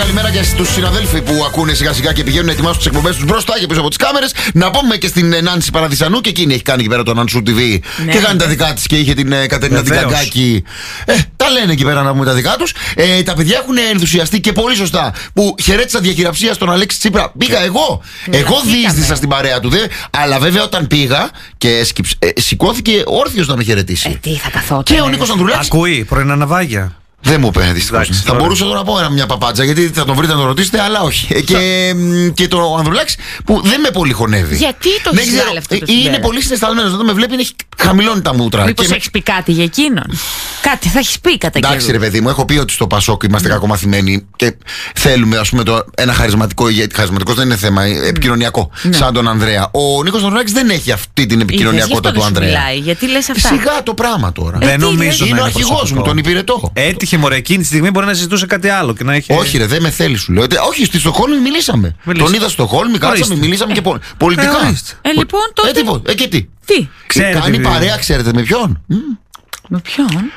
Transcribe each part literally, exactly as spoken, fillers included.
καλημέρα και στους συναδέλφοι που ακούνε σιγά σιγά και πηγαίνουν να ετοιμάσουν τις εκπομπές τους μπροστά και πίσω από τις κάμερες. Να πούμε και στην Νάνση Παραδισανού, και εκείνη έχει κάνει εκεί πέρα το Νανσού τι βι, ναι, και κάνει τα δικά της και είχε την ε, Κατερίνα την Καγκάκη. Ε, τα λένε εκεί πέρα να πούμε τα δικά τους. Ε, τα παιδιά έχουν ενθουσιαστεί και πολύ σωστά που χαιρέτησα διαχειραψία στον Αλέξη Τσίπρα. Πήγα εγώ. Ναι, εγώ διείσδησα στην παρέα του. Δε, αλλά βέβαια όταν πήγα και σκυψ, ε, σηκώθηκε όρθιος να με χαιρετήσει. Ε, τι θα καθόταν. Και ο Νίκος Ανδρουλάκης. Ακούει, πρωινά ναυάγια. Δεν μου είπε δυστυχώς. Θα μπορούσα εδώ να πω μια παπάτσα, γιατί θα τον βρείτε να τον ρωτήσετε, αλλά όχι. Και, και το Ανδρουλάκης που δεν με πολύ χωνεύει. Γιατί το έχεις βγάλει αυτό το συμπέρασμα. Είναι πολύ συναισθαλμένος. Όταν με βλέπει, έχει χαμηλώνει τα μούτρα. Μήπως έχεις πει κάτι για εκείνον. Κάτι θα έχεις πει κατά καιρό. Εντάξει, ρε παιδί μου, έχω πει ότι στο Πασόκ είμαστε mm. κακομαθημένοι και θέλουμε, ας πούμε, το, ένα χαρισματικό ηγέτη. Χαρισματικός δεν είναι θέμα, mm. επικοινωνιακό. Mm. Σαν τον Ανδρέα. Ο Νίκος Ανδρουλάκης δεν έχει αυτή την επικοινωνιακότητα του Ανδρέα. Γιατί λες αυτά. Σιγά το πράγμα τώρα. Δεν νομίζω. Είναι ο αρχηγός μου, τον υπηρετώ. Έτυχε μωρέ, εκείνη τη στιγμή μπορεί να συζητούσε κάτι άλλο και να έχει. Όχι, ρε, δεν με θέλει, σου λέω. Όχι, στη Στοκχόλμη μιλήσαμε. Μιλήστε. Τον είδα στο Στοκχόλμη, κάτσαμε, μιλήσαμε και πο... πολιτικά. Ε, λοιπόν, τότε. Ε, τίποτα. Ε, και τι. Τι. Ξέρετε, κάνει παρέα, ξέρετε με ποιον. Με ποιον.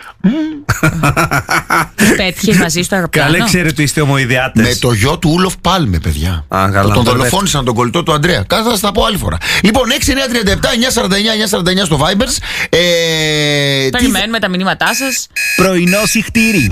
Πέτυχε μαζί στο αεροπλάνο. Καλέ, ξέρετε, είστε ομοειδιάτες. Με το γιο του Ούλοφ Πάλμε, παιδιά. Α, καλά, τον δολοφόνησαν τον κολλητό του Αντρέα. Κάθε θα στα πω άλλη φορά. Λοιπόν, έξι εννιά τριάντα επτά εννιά σαράντα εννιά εννιά σαράντα εννιά στο Vibers. Ε, Περιμένουμε τι... τα μηνύματά σας. Πρωινό συχτήρι.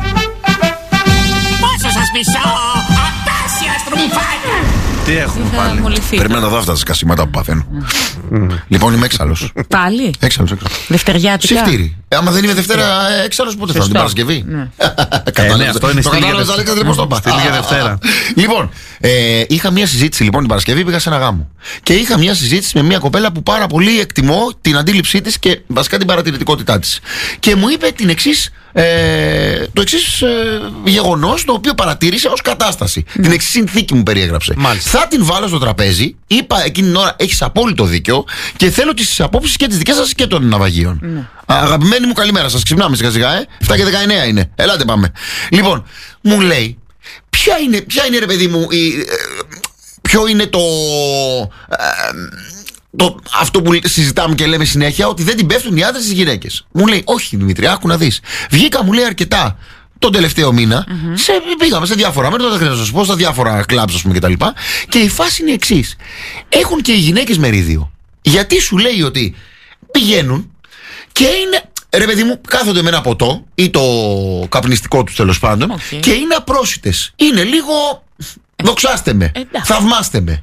Πόσο σας μισώ, απέσια στρουμφάκια. Τι έχουμε πάλι. Πρέπει να τα δω αυτά τα σκασίματα που παθαίνω. Λοιπόν, είμαι έξαλλος. Πάλι. Έξαλλος, έξαλλος. Δευτεριάτικα. Συχτήρι. Άμα δεν είμαι Δευτέρα έξαλλος, πότε θα την Παρασκευή. Κατάλαβε. Αυτό είναι στη Λίγια Δευτέρα. Λοιπόν, είχα μια συζήτηση λοιπόν την Παρασκευή, πήγα σε ένα γάμο. Και είχα μια συζήτηση με μια κοπέλα που πάρα πολύ εκτιμώ την αντίληψή της και βασικά την παρατηρητικότητά της. Και μου είπε την εξής. Ε, το εξής ε, γεγονός, το οποίο παρατήρησε ως κατάσταση. Mm. Την εξής συνθήκη μου περιέγραψε. Μάλιστα. Θα την βάλω στο τραπέζι. Είπα εκείνη την ώρα: έχεις απόλυτο δίκιο και θέλω τις απόψεις και τις δικές σας και των ναυαγίων. Mm. Αγαπημένοι μου, καλημέρα σας. Ξυπνάμε σιγά σιγά, ε. εφτά και δεκαεννιά είναι. Ελάτε, πάμε. Λοιπόν, μου λέει, ποια είναι, ποια είναι ρε παιδί μου, η, ε, ποιο είναι το. Ε, Το, αυτό που συζητάμε και λέμε συνέχεια, ότι δεν την πέφτουν οι άντρες στις γυναίκες. Μου λέει, όχι Δημήτρη, άκου να δεις. Βγήκα, μου λέει, αρκετά τον τελευταίο μήνα. Mm-hmm. Σε, πήγαμε σε διάφορα μέρη, δεν χρειάζεται να σας πω, στα διάφορα κλαμπs, ας πούμε, κτλ. Και, και η φάση είναι η εξής. Έχουν και οι γυναίκες μερίδιο. Γιατί σου λέει ότι πηγαίνουν και είναι. Ρε παιδί μου, κάθονται με ένα ποτό ή το καπνιστικό τους τέλος πάντων, okay, και είναι απρόσιτες. Είναι λίγο. Δοξάστε με. Ε, θαυμάστε με.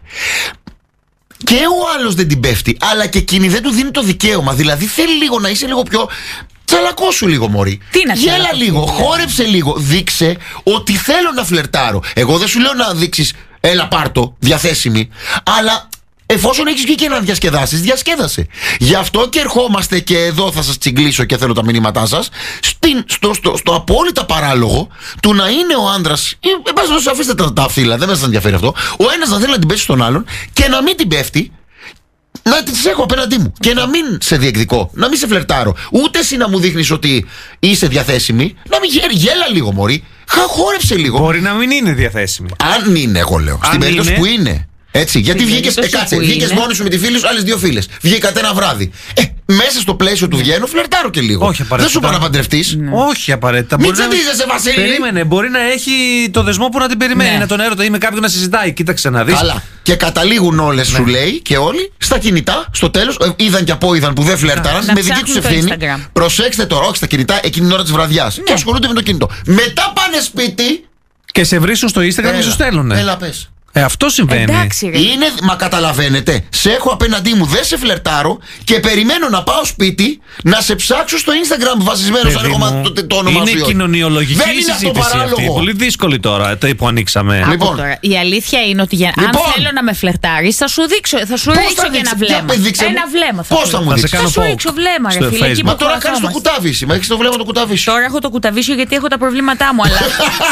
Και ο άλλος δεν την πέφτει, αλλά και εκείνη δεν του δίνει το δικαίωμα. Δηλαδή θέλει λίγο να είσαι λίγο πιο. Τσαλακώσου λίγο, μωρή. Τι να Γέλα λίγο, χόρεψε λίγο. Δείξε ότι θέλω να φλερτάρω. Εγώ δεν σου λέω να δείξεις έλα πάρτο, διαθέσιμη. Αλλά εφόσον έχεις βγει και να διασκεδάσεις, διασκέδασε. Γι' αυτό και ερχόμαστε και εδώ θα σας τσιγκλίσω και θέλω τα μηνύματά σας. Στην, στο, στο, στο απόλυτα παράλογο του να είναι ο άντρας. Εμπάσχετο, αφήστε τα, τα φύλλα, δεν μας ενδιαφέρει αυτό. Ο ένας να θέλει να την πέσει στον άλλον και να μην την πέφτει. Να τις έχω απέναντί μου και να μην σε διεκδικώ, να μην σε φλερτάρω. Ούτε εσύ να μου δείχνεις ότι είσαι διαθέσιμη. Να μην γέλα, γέλα λίγο, μωρή. Χαχόρεψε λίγο. Μπορεί να μην είναι διαθέσιμη. Αν είναι, εγώ λέω. Αν στην περίπτωση που είναι. Έτσι, γιατί βγήκες, ε, κάτσε, βγήκες μόνος σου με τη φίλη σου, άλλες δύο φίλες. Βγήκατε ένα βράδυ. Ε, μέσα στο πλαίσιο του βγαίνω, φλερτάρω και λίγο. Όχι απαραίτητα. Δεν σου είπα να παντρευτείς. Ναι. Όχι απαραίτητα. Μην τσαντίζεσαι, Βασίλη. Περίμενε, μπορεί να έχει το δεσμό που να την περιμένει. Ναι. Να τον έρωτα ή με κάποιον να συζητάει. Κοίταξε να δεις. Καλά. Και καταλήγουν όλες, ναι, σου λέει, και όλοι στα κινητά. Στο τέλος, ε, είδαν και απόειδαν που δεν φλερτάραν. Με δική τους ευθύνη. Προσέξτε τώρα, όχι στα κινητά εκείνη την ώρα της βραδιάς. Ναι. Και ασχολούνται με το κινητό. Μετά πάνε σπίτι. Και σε βρίσκουν στο Instagram και σου στέλνουν. Έλα, πες. Ε, αυτό συμβαίνει. Εντάξει, είναι, μα καταλαβαίνετε, σε έχω απέναντί μου, δεν σε φλερτάρω και περιμένω να πάω σπίτι να σε ψάξω στο Instagram βασισμένο σαν εγώ το, το όνομα είναι σου. Είναι κοινωνιολογική δεν είναι συζήτηση αυτή. Πολύ δύσκολη τώρα, το που ανοίξαμε. Λοιπόν, τώρα, η αλήθεια είναι ότι για, λοιπόν, αν θέλω να με φλερτάρεις, θα σου δείξω, θα σου ρίξω και ένα βλέμμα. Ένα βλέμμα θα, πώς θα μου δείξεις. Θα σου ρίξω βλέμμα, ρε φίλε. Μα τώρα κάνεις το κουτάβισι, μα έχεις το βλέμμα το κουτάβισι. Τώρα έχω το κουταβίσιο γιατί έχω τα προβλήματά μου, αλλά.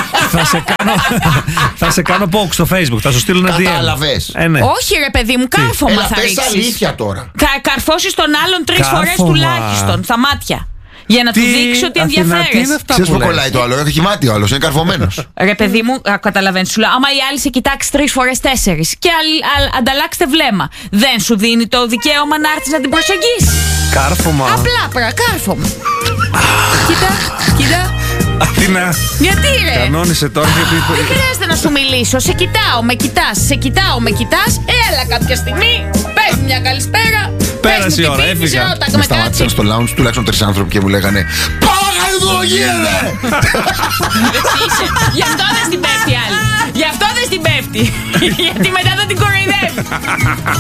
Θα σε κάνω poke στο Facebook, θα σου στείλω ένα ντι εμ. Ε, ναι. Όχι ρε παιδί μου, κάρφωμα Έλα, θα πες ρίξεις. αλήθεια τώρα. Θα καρφώσεις τον άλλον τρεις φορές τουλάχιστον στα μάτια. Για να τι, του δείξει ότι ενδιαφέρεσαι. Ξέρεις που κολλάει το άλλο, έχει μάτι ο άλλος, είναι καρφωμένος. Ρε παιδί μου, καταλαβαίνεις, σου λέω, άμα η άλλη σε κοιτάξει τρεις φορές τέσσερις και αλ, αλ, ανταλλάξτε βλέμμα, δεν σου δίνει το δικαίωμα να έρθεις να την προσεγγίσεις. Κάρφωμα. Απλά πρα, κάρφωμα. Κοίτα, κοίτα. Αθήνα. Γιατί ρε? Κανόνισε τώρα. Δεν χρειάζεται να σου μιλήσω. Σε κοιτάω, με κοιτάς. Σε κοιτάω, με κοιτάς. Έλα κάποια στιγμή. Πες μια καλησπέρα. Πέρασε η ώρα, έφυγα. Με σταμάτησαν στο lounge τουλάχιστον τρεις άνθρωποι και μου λέγανε Παρακαλώ γίνεται! Γι' αυτό δεν στην πέφτει άλλη. Γι' αυτό δεν στην πέφτει. Γιατί μετά θα την κοροϊδεύει.